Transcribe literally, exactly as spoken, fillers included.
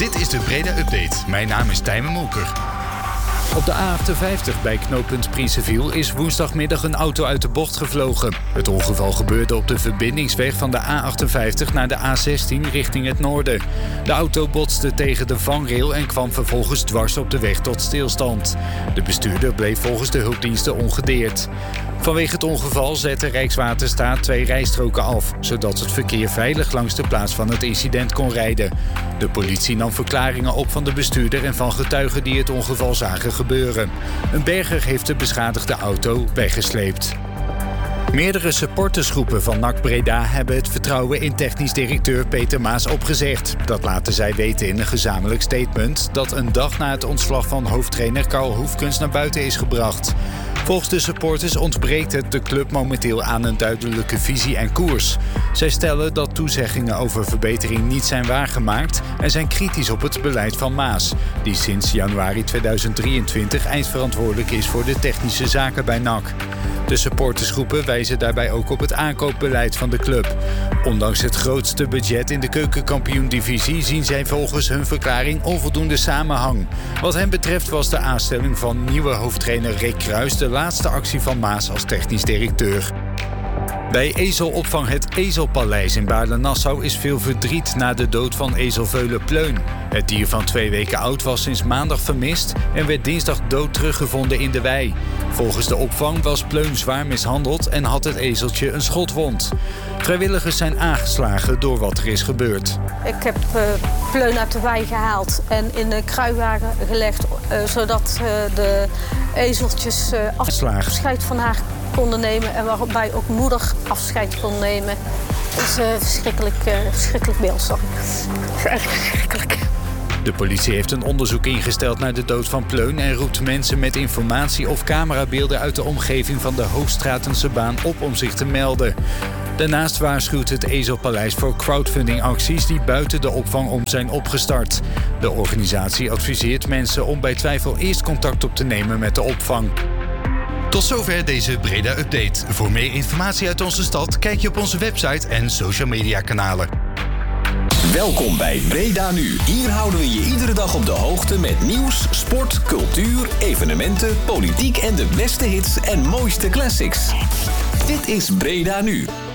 Dit is de Breda Update. Mijn naam is Tijmen Molker. Op de A achtenvijftig bij knooppunt Prieseviel is woensdagmiddag een auto uit de bocht gevlogen. Het ongeval gebeurde op de verbindingsweg van de A achtenvijftig naar de A zestien richting het noorden. De auto botste tegen de vangrail en kwam vervolgens dwars op de weg tot stilstand. De bestuurder bleef volgens de hulpdiensten ongedeerd. Vanwege het ongeval zette Rijkswaterstaat twee rijstroken af, zodat het verkeer veilig langs de plaats van het incident kon rijden. De politie nam verklaringen op van de bestuurder en van getuigen die het ongeval zagen gebeuren. Een berger heeft de beschadigde auto weggesleept. Meerdere supportersgroepen van N A C Breda hebben het vertrouwen in technisch directeur Peter Maas opgezegd. Dat laten zij weten in een gezamenlijk statement dat een dag na het ontslag van hoofdtrainer Karl Hoefkens naar buiten is gebracht. Volgens de supporters ontbreekt het de club momenteel aan een duidelijke visie en koers. Zij stellen dat toezeggingen over verbetering niet zijn waargemaakt en zijn kritisch op het beleid van Maas, die sinds januari tweeduizend drieëntwintig eindverantwoordelijk is voor de technische zaken bij N A C. De supportersgroepen wijzen daarbij ook op het aankoopbeleid van de club. Ondanks het grootste budget in de keukenkampioen-divisie zien zij volgens hun verklaring onvoldoende samenhang. Wat hen betreft was de aanstelling van nieuwe hoofdtrainer Rick Kruis de laatste actie van Maas als technisch directeur. Bij ezelopvang Het Ezelpaleis in Baarle-Nassau is veel verdriet na de dood van ezelveulen Pleun. Het dier van twee weken oud was sinds maandag vermist en werd dinsdag dood teruggevonden in de wei. Volgens de opvang was Pleun zwaar mishandeld en had het ezeltje een schotwond. Vrijwilligers zijn aangeslagen door wat er is gebeurd. Ik heb uh, Pleun uit de wei gehaald en in een kruiwagen gelegd, uh, zodat uh, de ezeltjes uh, afscheid van haar konden nemen en waarbij ook moeder afscheid kon nemen. Dat is een uh, verschrikkelijk, uh, verschrikkelijk beeld, sorry. Echt verschrikkelijk. De politie heeft een onderzoek ingesteld naar de dood van Pleun en roept mensen met informatie of camerabeelden uit de omgeving van de Hoogstratense baan op om zich te melden. Daarnaast waarschuwt het Ezelpaleis voor crowdfundingacties die buiten de opvang om zijn opgestart. De organisatie adviseert mensen om bij twijfel eerst contact op te nemen met de opvang. Tot zover deze Breda Update. Voor meer informatie uit onze stad kijk je op onze website en social media kanalen. Welkom bij Breda Nu. Hier houden we je iedere dag op de hoogte met nieuws, sport, cultuur, evenementen, politiek en de beste hits en mooiste classics. Dit is Breda Nu.